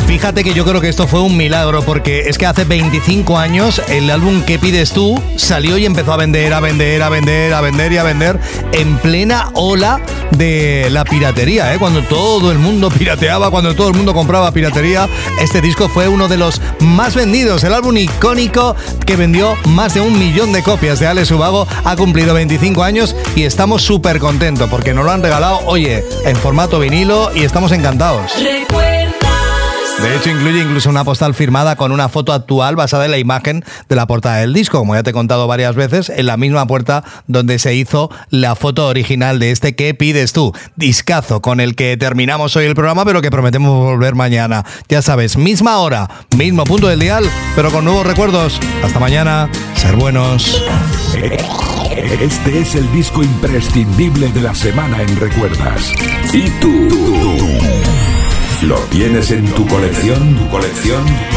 Fíjate que yo creo que esto fue un milagro, porque es que hace 25 años el álbum ¿Qué pides tú? Salió y empezó a vender en plena ola de la piratería, ¿eh? Cuando todo el mundo pirateaba, cuando todo el mundo compraba piratería, este disco fue uno de los más vendidos. El álbum icónico que vendió más de 1 millón de copias de Alex Ubago ha cumplido 25 años y estamos súper contentos porque nos lo han regalado, oye, en formato vinilo y estamos encantados. De hecho, incluye incluso una postal firmada con una foto actual basada en la imagen de la portada del disco, como ya te he contado varias veces, en la misma puerta donde se hizo la foto original de este ¿Qué pides tú? Discazo con el que terminamos hoy el programa, pero que prometemos volver mañana. Ya sabes, misma hora, mismo punto del dial, pero con nuevos recuerdos. Hasta mañana, ser buenos. Este es el disco imprescindible de la semana en Recuerdas. ¿Y tú? ¿Lo tienes en tu colección?